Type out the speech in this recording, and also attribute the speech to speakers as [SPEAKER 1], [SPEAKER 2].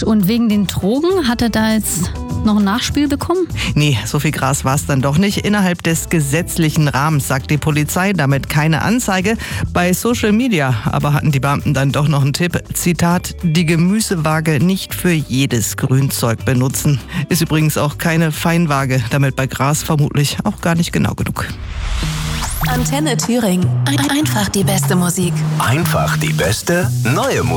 [SPEAKER 1] Und wegen den Drogen hat er da jetzt noch ein Nachspiel bekommen?
[SPEAKER 2] Nee, so viel Gras war es dann doch nicht. Innerhalb des gesetzlichen Rahmens, sagt die Polizei, damit keine Anzeige. Bei Social Media aber hatten die Beamten dann doch noch einen Tipp. Zitat, die Gemüsewaage nicht für jedes Grünzeug benutzen. Ist übrigens auch keine Feinwaage, damit bei Gras vermutlich auch gar nicht genau genug.
[SPEAKER 3] Antenne Thüringen. Einfach die beste Musik.
[SPEAKER 4] Einfach die beste neue Musik.